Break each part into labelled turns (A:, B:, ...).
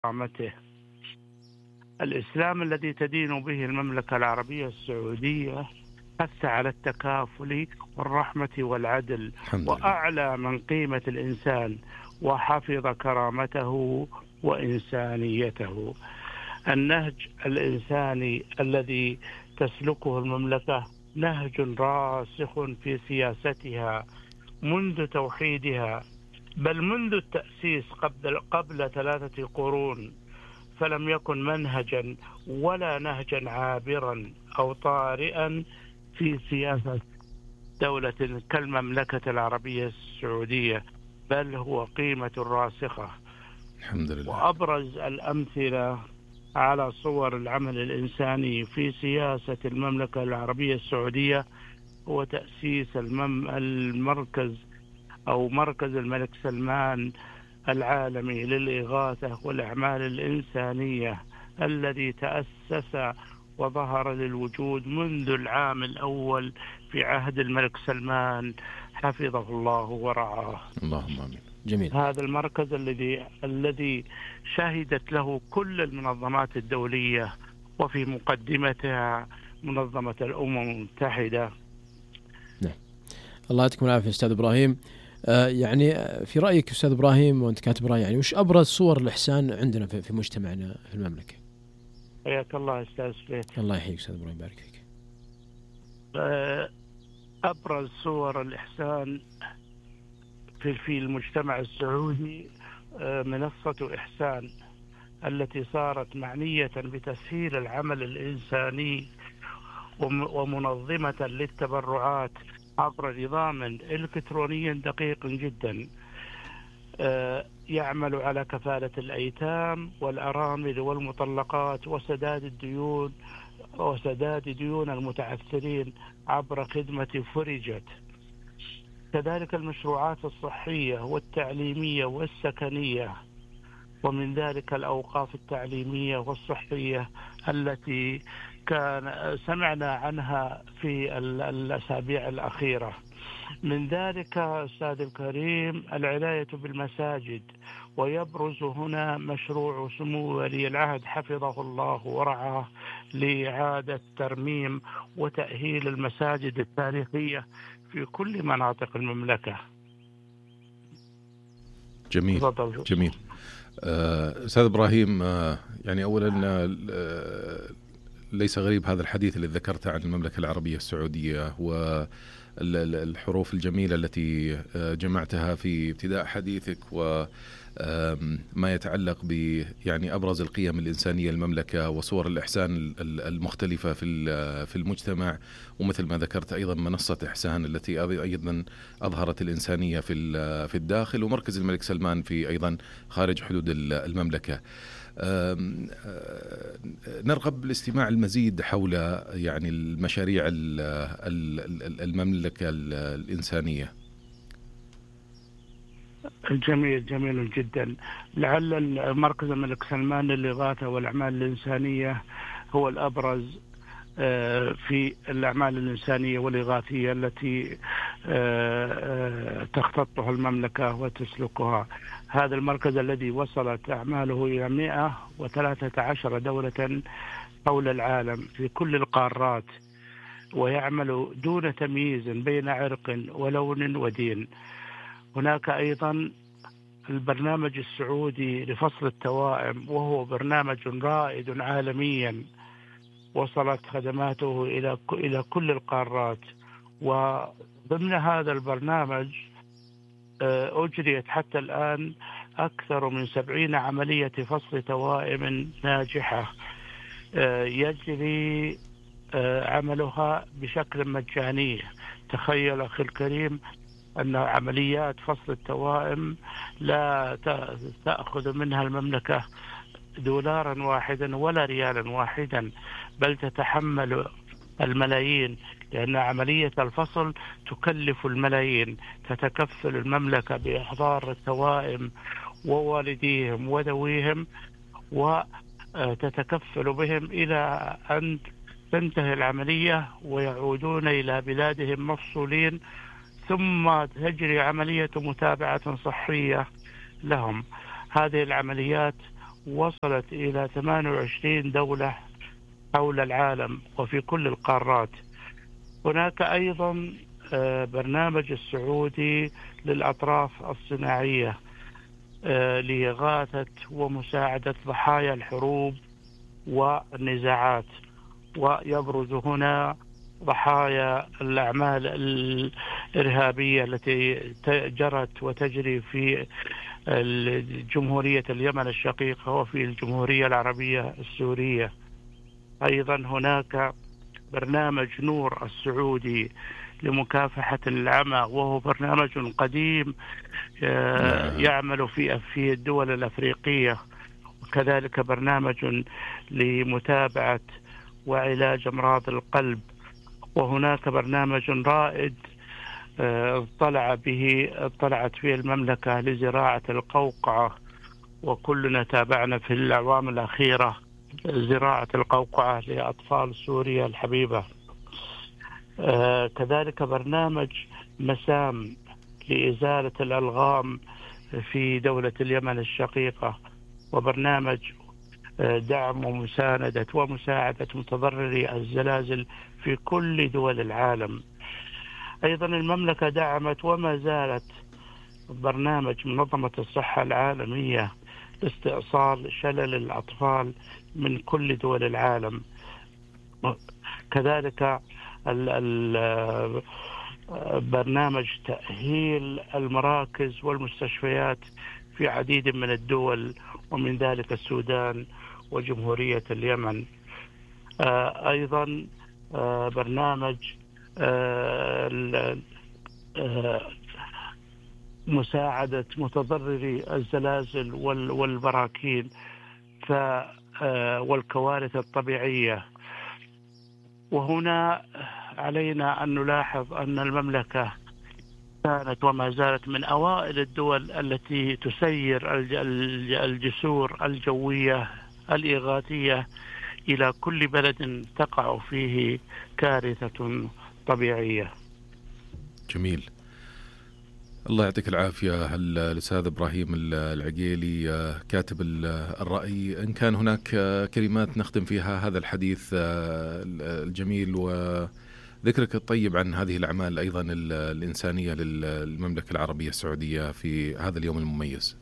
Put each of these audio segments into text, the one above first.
A: كرامته. الإسلام الذي تدين به المملكة العربية السعودية حث على التكافل والرحمة والعدل،
B: الحمد لله.
A: وأعلى من قيمة الإنسان، وحفظ كرامته وإنسانيته. النهج الإنساني الذي تسلكه المملكة نهج راسخ في سياستها منذ توحيدها، بل منذ التأسيس قبل 3 قرون، فلم يكن منهجا ولا نهجا عابرا أو طارئا في سياسة دولة كالمملكة العربية السعودية، بل هو قيمة راسخة.
B: الحمد لله.
A: وأبرز الأمثلة على صور العمل الإنساني في سياسة المملكة العربية السعودية هو تأسيس المركز أو مركز الملك سلمان العالمي للإغاثة والأعمال الإنسانية، الذي تأسس وظهر للوجود منذ العام الأول في عهد الملك سلمان حفظه الله ورعاه.
B: اللهم آمين. جميل.
A: هذا المركز الذي شهدت له كل المنظمات الدولية، وفي مقدمتها منظمة الأمم المتحدة.
C: نعم. الله يعطيكم العافية أستاذ إبراهيم. يعني في رأيك أستاذ إبراهيم، وأنت كاتب رأي، يعني وش أبرز صور الإحسان عندنا في مجتمعنا في المملكة؟
A: حياك الله أستاذ فيه.
C: الله يحييك أستاذ إبراهيم، بارك فيك.
A: أبرز صور الإحسان في المجتمع السعودي منصة إحسان التي صارت معنية بتسهيل العمل الإنساني ومنظمة للتبرعات عبر نظام إلكتروني دقيق جدا يعمل على كفالة الأيتام والأرامل والمطلقات وسداد ديون المتعثرين عبر خدمة فرجت. كذلك المشروعات الصحية والتعليمية والسكنية، ومن ذلك الأوقاف التعليمية والصحية التي سمعنا عنها في الأسابيع الأخيرة. من ذلك أستاذ الكريم العناية بالمساجد، ويبرز هنا مشروع سمو ولي العهد حفظه الله ورعاه لإعادة ترميم وتأهيل المساجد التاريخية في كل مناطق المملكة.
B: جميل. جميل. أستاذ إبراهيم، يعني أولا ليس غريب هذا الحديث الذي ذكرته عن المملكة العربية السعودية والحروف الجميلة التي جمعتها في ابتداء حديثك، وما يتعلق يعني أبرز القيم الإنسانية المملكة وصور الإحسان المختلفة في المجتمع، ومثل ما ذكرت أيضا منصة إحسان التي أيضا أظهرت الإنسانية في الداخل، ومركز الملك سلمان في أيضا خارج حدود المملكة. نرغب بالاستماع المزيد حول يعني المشاريع المملكة الإنسانية.
A: جميل جدا. لعل مركز الملك سلمان للإغاثة والأعمال الإنسانية هو الأبرز في الأعمال الإنسانية والإغاثية التي تختطها المملكة وتسلكها. هذا المركز الذي وصلت أعماله إلى 113 دولة حول العالم في كل القارات، ويعمل دون تمييز بين عرق ولون ودين. هناك أيضا البرنامج السعودي لفصل التوائم، وهو برنامج رائد عالميا، وصلت خدماته إلى كل القارات. وضمن هذا البرنامج أجريت حتى الآن أكثر من 70 عملية فصل توائم ناجحة يجري عملها بشكل مجاني. تخيل أخي الكريم أن عمليات فصل التوائم لا تأخذ منها المملكة دولارا واحدا ولا ريالا واحدا، بل تتحمل الملايين، لأن عملية الفصل تكلف الملايين. تتكفل المملكة بإحضار التوائم ووالديهم وذويهم، وتتكفل بهم إلى أن تنتهي العملية ويعودون إلى بلادهم مفصولين، ثم تجري عملية متابعة صحية لهم. هذه العمليات وصلت إلى 28 دولة حول العالم وفي كل القارات. هناك أيضا برنامج السعودي للأطراف الصناعية لإغاثة ومساعدة ضحايا الحروب والنزاعات، ويبرز هنا ضحايا الأعمال الإرهابية التي جرت وتجري في جمهورية اليمن الشقيقة وفي الجمهورية العربية السورية. أيضا هناك برنامج نور السعودي لمكافحة العمى، وهو برنامج قديم يعمل في الدول الأفريقية. وكذلك برنامج لمتابعة وعلاج أمراض القلب. وهناك برنامج رائد اطلعت فيه المملكة لزراعة القوقعة، وكلنا تابعنا في الأعوام الأخيرة زراعة القوقعة لأطفال سوريا الحبيبة. كذلك برنامج مسام لإزالة الألغام في دولة اليمن الشقيقة، وبرنامج دعم ومساعدة متضرري الزلازل في كل دول العالم. أيضا المملكة دعمت وما زالت برنامج منظمة الصحة العالمية لاستئصال شلل الأطفال من كل دول العالم. كذلك برنامج تأهيل المراكز والمستشفيات في عديد من الدول، ومن ذلك السودان وجمهورية اليمن. أيضا برنامج مساعدة متضرري الزلازل والبراكين والكوارث الطبيعية. وهنا علينا أن نلاحظ أن المملكة كانت وما زالت من أوائل الدول التي تسير الجسور الجوية الإغاثية إلى كل بلد تقع فيه كارثة طبيعية.
B: جميل، الله يعطيك العافية. الأستاذ إبراهيم العقيلي كاتب الرأي، إن كان هناك كلمات نختم فيها هذا الحديث الجميل وذكرك الطيب عن هذه الأعمال أيضا الإنسانية للمملكة العربية السعودية في هذا اليوم المميز.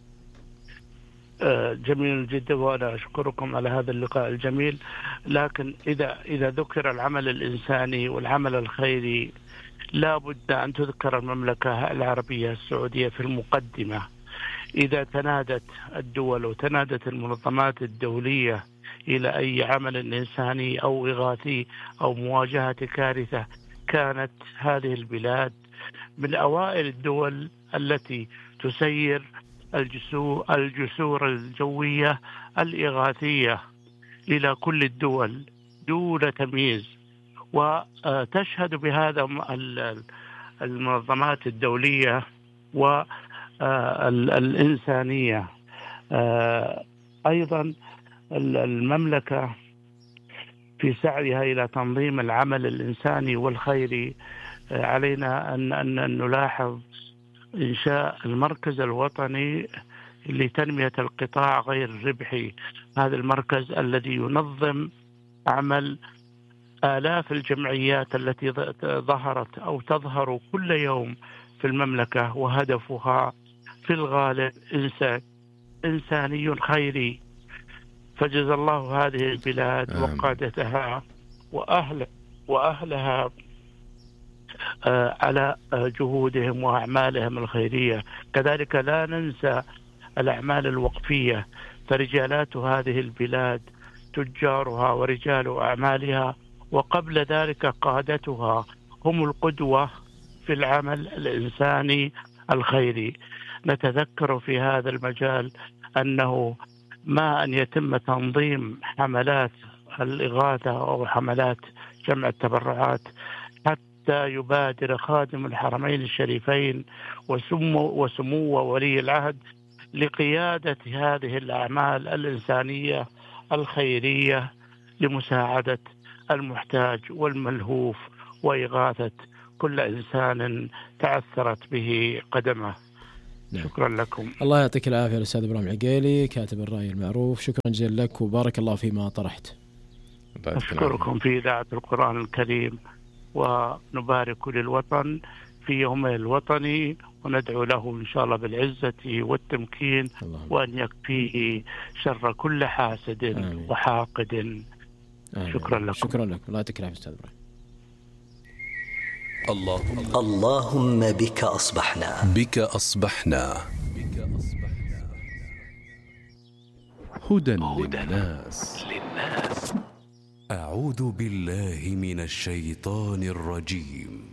A: جميل جدا، وأنا أشكركم على هذا اللقاء الجميل. لكن إذا ذكر العمل الإنساني والعمل الخيري لا بد أن تذكر المملكة العربية السعودية في المقدمة. إذا تنادت الدول وتنادت المنظمات الدولية إلى أي عمل إنساني أو إغاثي أو مواجهة كارثة، كانت هذه البلاد من أوائل الدول التي تسير الجسور الجوية الإغاثية إلى كل الدول دون تمييز. وتشهد بهذا المنظمات الدولية والإنسانية. أيضا المملكة في سعيها إلى تنظيم العمل الإنساني والخيري علينا أن نلاحظ إنشاء المركز الوطني لتنمية القطاع غير الربحي. هذا المركز الذي ينظم عمل آلاف الجمعيات التي ظهرت أو تظهر كل يوم في المملكة، وهدفها في الغالب إنساني خيري. فجزا الله هذه البلاد وقادتها وأهلها على جهودهم وأعمالهم الخيرية. كذلك لا ننسى الأعمال الوقفية، فرجالات هذه البلاد تجارها ورجال أعمالها وقبل ذلك قادتها هم القدوة في العمل الإنساني الخيري. نتذكر في هذا المجال أنه ما أن يتم تنظيم حملات الإغاثة أو حملات جمع التبرعات حتى يبادر خادم الحرمين الشريفين وسمو ولي العهد لقيادة هذه الأعمال الإنسانية الخيرية لمساعدة المحتاج والملهوف وإغاثة كل إنسان تعثرت به قدمه.
C: نعم.
A: شكرا لكم.
C: الله يعطيك العافية الأستاذ إبراهيم العقيلي كاتب الرأي المعروف، شكرا جزيلا لك وبارك الله فيما طرحت.
A: أشكركم في إذاعة القرآن الكريم، ونبارك للوطن في يومه الوطني، وندعو له إن شاء الله بالعزة والتمكين، وأن يكفيه شر كل حاسد وحاقد. شكرا لكم.
C: شكرا لك، الله يعطيك العافية أستاذ إبراهيم.
D: اللهم بك أصبحنا
E: هدى للناس.
D: أعوذ بالله من الشيطان الرجيم.